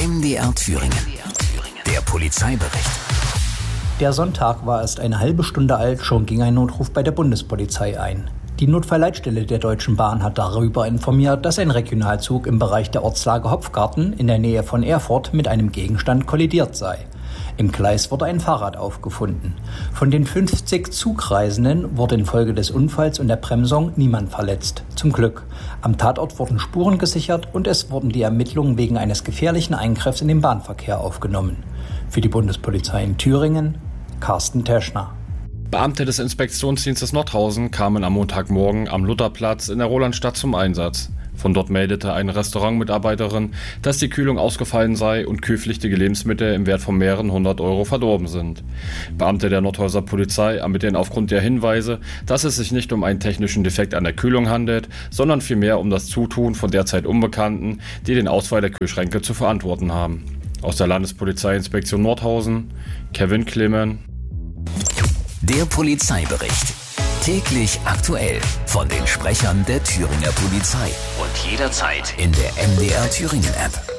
MDR Thüringen. Der Polizeibericht. Der Sonntag war erst eine halbe Stunde alt, schon ging ein Notruf bei der Bundespolizei ein. Die Notfallleitstelle der Deutschen Bahn hat darüber informiert, dass ein Regionalzug im Bereich der Ortslage Hopfgarten in der Nähe von Erfurt mit einem Gegenstand kollidiert sei. Im Gleis wurde ein Fahrrad aufgefunden. Von den 50 Zugreisenden wurde infolge des Unfalls und der Bremsung niemand verletzt. Zum Glück. Am Tatort wurden Spuren gesichert und es wurden die Ermittlungen wegen eines gefährlichen Eingriffs in den Bahnverkehr aufgenommen. Für die Bundespolizei in Thüringen, Carsten Teschner. Beamte des Inspektionsdienstes Nordhausen kamen am Montagmorgen am Lutherplatz in der Rolandstadt zum Einsatz. Von dort meldete eine Restaurantmitarbeiterin, dass die Kühlung ausgefallen sei und kühlpflichtige Lebensmittel im Wert von mehreren 100 € verdorben sind. Beamte der Nordhauser Polizei ermitteln aufgrund der Hinweise, dass es sich nicht um einen technischen Defekt an der Kühlung handelt, sondern vielmehr um das Zutun von derzeit Unbekannten, die den Ausfall der Kühlschränke zu verantworten haben. Aus der Landespolizeiinspektion Nordhausen, Kevin Clemen. Der Polizeibericht. Täglich aktuell von den Sprechern der Thüringer Polizei und jederzeit in der MDR Thüringen App.